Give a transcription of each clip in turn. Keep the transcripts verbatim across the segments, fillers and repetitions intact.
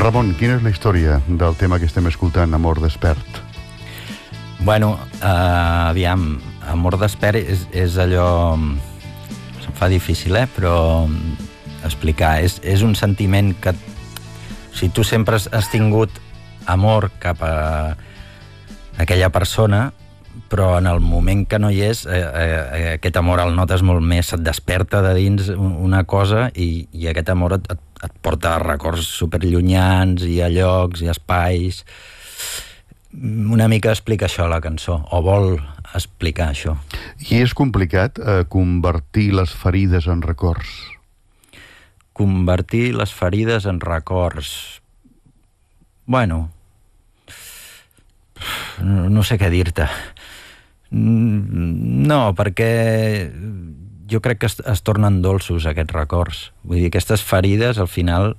Ramon, quina és la història del tema que estem escoltant, Amor despert? Bueno, uh, aviam, Amor despert és, és allò... Se'm fa difícil, eh? Però explicar. És, és un sentiment que... O sigui, tu sempre has tingut amor cap a aquella persona, però en el moment que no hi és, eh, eh, aquest amor el notes molt més, et desperta de dins una cosa i, i aquest amor et, et, et porta a records superllunyans i a llocs i a espais. Una mica explica això la cançó, o vol explicar això. I és complicat eh, convertir les ferides en records? Convertir les ferides en records... Bueno... No, no sé què dir-te. No, perquè jo crec que es, es tornen dolços aquests records. Vull dir, aquestes ferides al final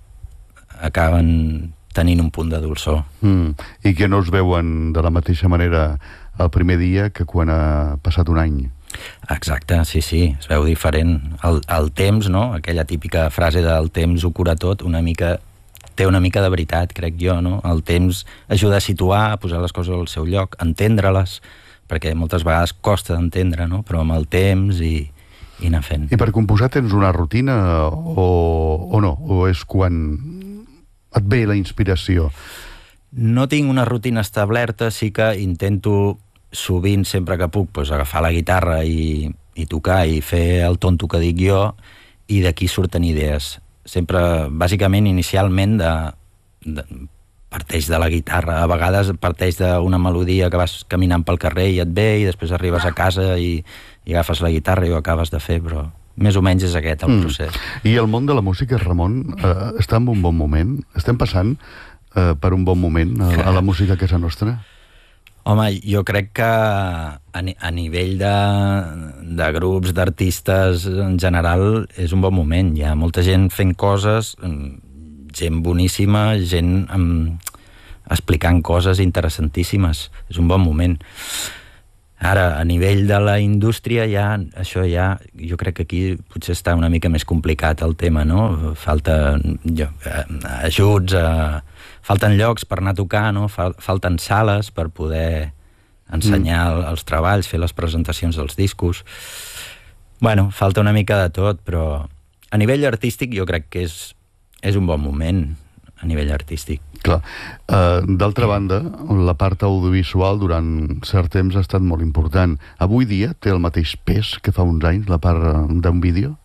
acaben tenint un punt de dolçor. Mm. I que no es veuen de la mateixa manera el primer dia que quan ha passat un any. Exacte, sí, sí, es veu diferent. El, el temps, no? Aquella típica frase del temps ho cura tot, una mica... té una mica de veritat, crec jo, no? El temps ajuda a situar, a posar les coses al seu lloc, entendre-les, perquè moltes vegades costa d'entendre, no? Però amb el temps i, i anar fent. I per composar tens una rutina o, o no? O és quan et ve la inspiració? No tinc una rutina establerta, sí que intento sovint, sempre que puc, pues, agafar la guitarra i, i tocar i fer el tonto que dic jo, i d'aquí surten idees. Sempre, bàsicament, inicialment, de, de, parteix de la guitarra. A vegades parteix d'una melodia que vas caminant pel carrer i et ve, i després arribes a casa i, i agafes la guitarra i ho acabes de fer, però més o menys és aquest el mm. procés. I el món de la música, Ramon, eh, està en un bon moment? Estem passant eh, per un bon moment a, a la música a casa nostra? Home, jo crec que a, a nivell de, de grups, d'artistes en general, és un bon moment. Hi ha molta gent fent coses, gent boníssima, gent um, explicant coses interessantíssimes. És un bon moment. Ara, a nivell de la indústria, ja, això ja, jo crec que aquí potser està una mica més complicat el tema, no? Falta jo, ajuts a... Falten llocs per anar a tocar, no? Falten sales per poder ensenyar mm. els treballs, fer les presentacions dels discos. Bueno, falta una mica de tot, però a nivell artístic jo crec que és, és un bon moment, a nivell artístic. Clar. Uh, D'altra banda, la part audiovisual durant cert temps ha estat molt important. Avui dia té el mateix pes que fa uns anys, la part d'un vídeo?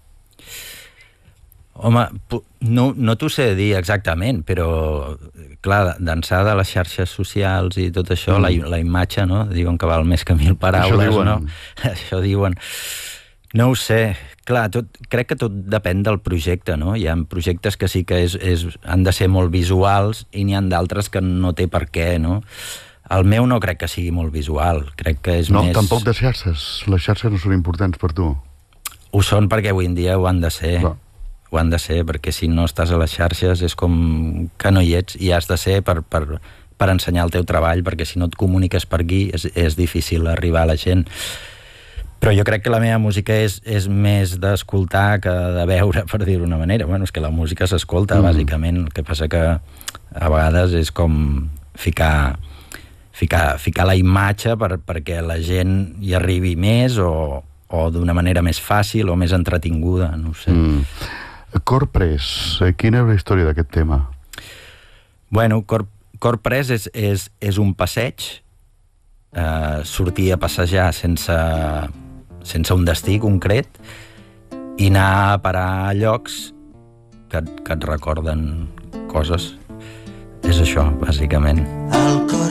Home, no, no t'ho sé dir exactament, però, clar, d'ençà de les xarxes socials i tot això, mm. la, la imatge, no? Diuen que val més que mil paraules, això diuen. no? Això diuen. No ho sé. Clar, tot, crec que tot depèn del projecte, no? Hi ha projectes que sí que és, és, han de ser molt visuals i n'hi ha d'altres que no té per què, no? El meu no crec que sigui molt visual, crec que és no, més... No, tampoc de xarxes. Les xarxes no són importants per tu. Ho són perquè avui en dia ho han de ser. Clar. Ho han de ser, perquè si no estàs a les xarxes és com que no hi ets, i has de ser per, per, per ensenyar el teu treball, perquè si no et comuniques per aquí és, és difícil arribar a la gent. Però jo crec que la meva música és, és més d'escoltar que de veure, per dir-ho d'una manera. Bueno, és que la música s'escolta, mm. bàsicament. El que passa que a vegades és com ficar, ficar, ficar la imatge per, perquè la gent hi arribi més o, o d'una manera més fàcil o més entretinguda, no ho sé. Mm. Corprès, quina és la història d'aquest tema? Bueno, Cor, Corprès és, és, és un passeig, eh, sortir a passejar sense, sense un destí concret i anar a parar a llocs que, que et recorden coses. És això, bàsicament. El cor